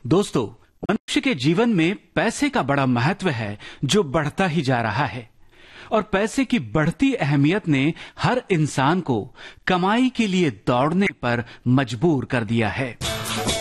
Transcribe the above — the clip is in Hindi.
दोस्तों, मनुष्य के जीवन में पैसे का बड़ा महत्व है जो बढ़ता ही जा रहा है और पैसे की बढ़ती अहमियत ने हर इंसान को कमाई के लिए दौड़ने पर मजबूर कर दिया है।